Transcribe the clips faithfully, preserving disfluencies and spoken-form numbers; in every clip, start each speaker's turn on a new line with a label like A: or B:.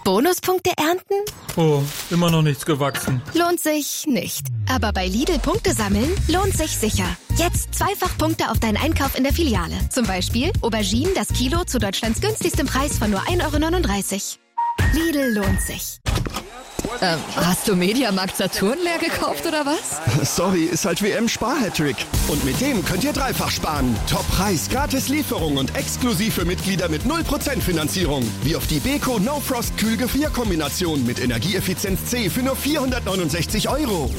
A: Bonuspunkte ernten?
B: Oh, immer noch nichts gewachsen.
A: Lohnt sich nicht. Aber bei Lidl Punkte sammeln lohnt sich sicher. Jetzt zweifach Punkte auf deinen Einkauf in der Filiale. Zum Beispiel Auberginen das Kilo zu Deutschlands günstigstem Preis von nur ein Euro neununddreißig. Lidl lohnt sich.
C: Ähm, hast du Mediamarkt Saturn leer gekauft oder was?
D: Sorry, ist halt W M-Spar-Hattrick. Und mit dem könnt ihr dreifach sparen. Top-Preis, gratis Lieferung und exklusiv für Mitglieder mit null Prozent Finanzierung. Wie auf die Beko No Frost Kühl-Gefrier-Kombination mit Energieeffizienz C für nur vierhundertneunundsechzig Euro.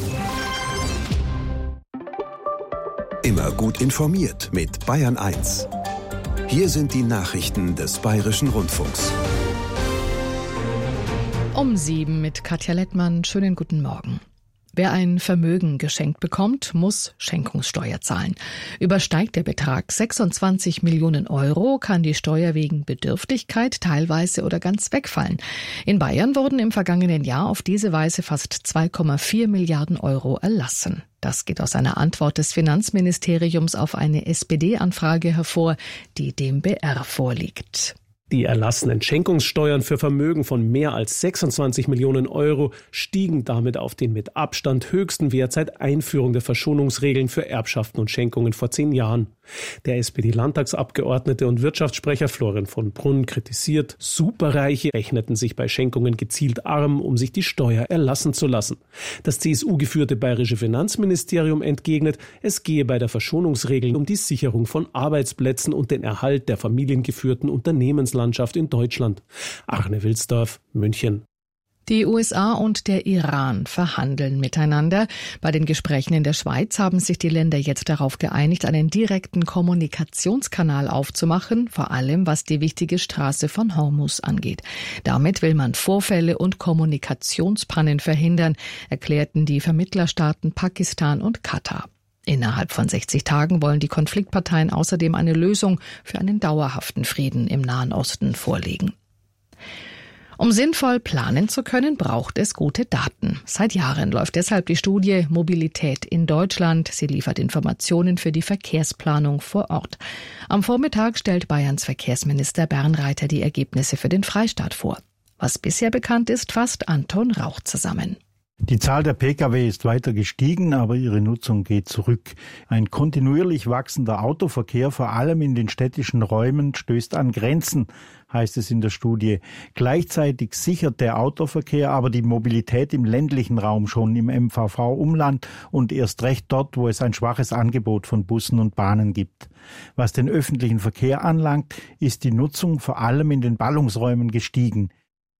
E: Immer gut informiert mit Bayern eins. Hier sind die Nachrichten des Bayerischen Rundfunks.
C: Um sieben mit Katja Lettmann. Schönen guten Morgen. Wer ein Vermögen geschenkt bekommt, muss Schenkungssteuer zahlen. Übersteigt der Betrag sechsundzwanzig Millionen Euro, kann die Steuer wegen Bedürftigkeit teilweise oder ganz wegfallen. In Bayern wurden im vergangenen Jahr auf diese Weise fast zwei Komma vier Milliarden Euro erlassen. Das geht aus einer Antwort des Finanzministeriums auf eine S P D-Anfrage hervor, die dem B R vorliegt.
F: Die erlassenen Schenkungssteuern für Vermögen von mehr als sechsundzwanzig Millionen Euro stiegen damit auf den mit Abstand höchsten Wert seit Einführung der Verschonungsregeln für Erbschaften und Schenkungen vor zehn Jahren. Der S P D-Landtagsabgeordnete und Wirtschaftssprecher Florian von Brunn kritisiert, Superreiche rechneten sich bei Schenkungen gezielt arm, um sich die Steuer erlassen zu lassen. Das C S U-geführte bayerische Finanzministerium entgegnet, es gehe bei der Verschonungsregel um die Sicherung von Arbeitsplätzen und den Erhalt der familiengeführten Unternehmenslandschaft in Deutschland. Arne Wilsdorf, München.
C: Die U S A und der Iran verhandeln miteinander. Bei den Gesprächen in der Schweiz haben sich die Länder jetzt darauf geeinigt, einen direkten Kommunikationskanal aufzumachen, vor allem was die wichtige Straße von Hormuz angeht. Damit will man Vorfälle und Kommunikationspannen verhindern, erklärten die Vermittlerstaaten Pakistan und Katar. Innerhalb von sechzig Tagen wollen die Konfliktparteien außerdem eine Lösung für einen dauerhaften Frieden im Nahen Osten vorlegen. Um sinnvoll planen zu können, braucht es gute Daten. Seit Jahren läuft deshalb die Studie Mobilität in Deutschland. Sie liefert Informationen für die Verkehrsplanung vor Ort. Am Vormittag stellt Bayerns Verkehrsminister Bernreiter die Ergebnisse für den Freistaat vor. Was bisher bekannt ist, fasst Anton Rauch zusammen.
G: Die Zahl der Pkw ist weiter gestiegen, aber ihre Nutzung geht zurück. Ein kontinuierlich wachsender Autoverkehr, vor allem in den städtischen Räumen, stößt an Grenzen, heißt es in der Studie. Gleichzeitig sichert der Autoverkehr aber die Mobilität im ländlichen Raum schon im M V V-Umland und erst recht dort, wo es ein schwaches Angebot von Bussen und Bahnen gibt. Was den öffentlichen Verkehr anlangt, ist die Nutzung vor allem in den Ballungsräumen gestiegen.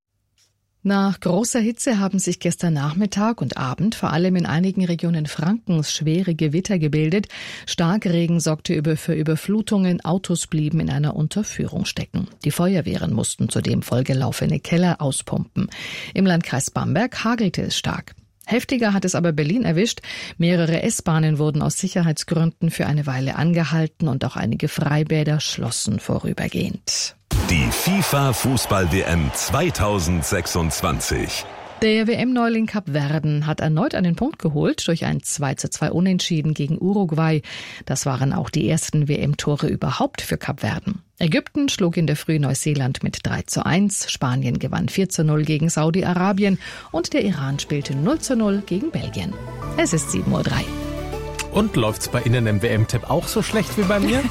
C: Nach großer Hitze haben sich gestern Nachmittag und Abend vor allem in einigen Regionen Frankens schwere Gewitter gebildet. Starkregen sorgte für Überflutungen, Autos blieben in einer Unterführung stecken. Die Feuerwehren mussten zudem vollgelaufene Keller auspumpen. Im Landkreis Bamberg hagelte es stark. Heftiger hat es aber Berlin erwischt. Mehrere S-Bahnen wurden aus Sicherheitsgründen für eine Weile angehalten und auch einige Freibäder schlossen vorübergehend.
E: Die FIFA-Fußball-W M zweitausendsechsundzwanzig.
C: Der W M-Neuling Kapverden hat erneut einen Punkt geholt durch ein zwei zu zwei Unentschieden gegen Uruguay. Das waren auch die ersten W M-Tore überhaupt für Kapverden. Ägypten schlug in der Früh Neuseeland mit drei zu eins, Spanien gewann vier zu null gegen Saudi-Arabien und der Iran spielte null zu null gegen Belgien. Es ist sieben Uhr drei.
B: Und läuft's bei Ihnen im W M-Tipp auch so schlecht wie bei mir?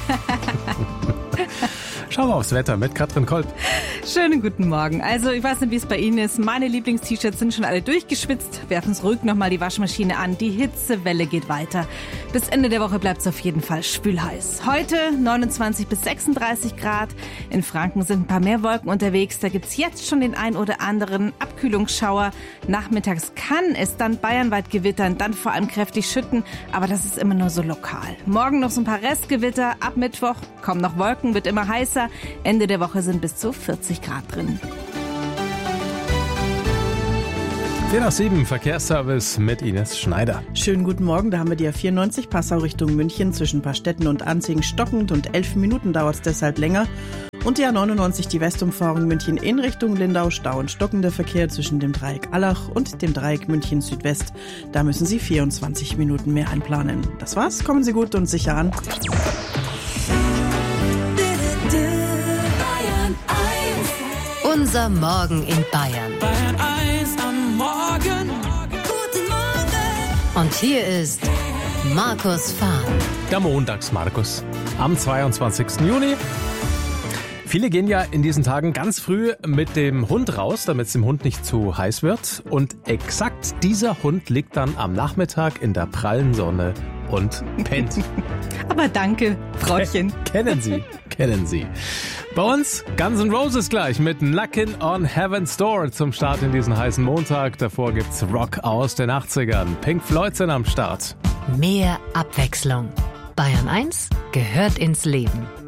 B: Schauen wir aufs Wetter mit Katrin Kolb.
H: Schönen guten Morgen. Also ich weiß nicht, wie es bei Ihnen ist. Meine Lieblings-T-Shirts sind schon alle durchgeschwitzt. Werfen es ruhig nochmal die Waschmaschine an. Die Hitzewelle geht weiter. Bis Ende der Woche bleibt es auf jeden Fall spülheiß. Heute neunundzwanzig bis sechsunddreißig Grad. In Franken sind ein paar mehr Wolken unterwegs. Da gibt's jetzt schon den ein oder anderen Abkühlungsschauer. Nachmittags kann es dann bayernweit gewittern, dann vor allem kräftig schütten. Aber das ist immer nur so lokal. Morgen noch so ein paar Restgewitter. Ab Mittwoch kommen noch Wolken, wird immer heißer. Ende der Woche sind bis zu vierzig Grad drin.
B: vier nach sieben, Verkehrsservice mit Ines Schneider.
I: Schönen guten Morgen, da haben wir die A vierundneunzig Passau Richtung München zwischen Pastetten und Anzing stockend und elf Minuten dauert es deshalb länger. Und die A neunundneunzig, die Westumfahrung München in Richtung Lindau, Stau und stockender Verkehr zwischen dem Dreieck Allach und dem Dreieck München Südwest. Da müssen Sie vierundzwanzig Minuten mehr einplanen. Das war's, kommen Sie gut und sicher an.
J: Unser Morgen in Bayern.
K: Bayern eins am Morgen.
J: Guten Morgen. Und hier ist Markus Fahr.
B: Der Montags-Markus am zweiundzwanzigsten Juni. Viele gehen ja in diesen Tagen ganz früh mit dem Hund raus, damit es dem Hund nicht zu heiß wird. Und exakt dieser Hund liegt dann am Nachmittag in der prallen Sonne und pennt.
H: Aber danke, Frauchen.
B: Kennen Sie, kennen Sie. Bei uns Guns N' Roses gleich mit Knockin' on Heaven's Door zum Start in diesen heißen Montag. Davor gibt's Rock aus den achtzigern. Pink Floyd sind am Start.
J: Mehr Abwechslung. Bayern eins gehört ins Leben.